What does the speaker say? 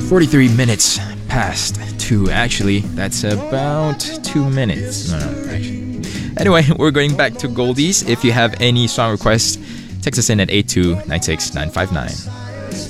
43 minutes past 2. Actually, that's about 2 minutes. No, actually. Anyway, we're going back to Goldies. If you have any song requests, text us in at 8296959.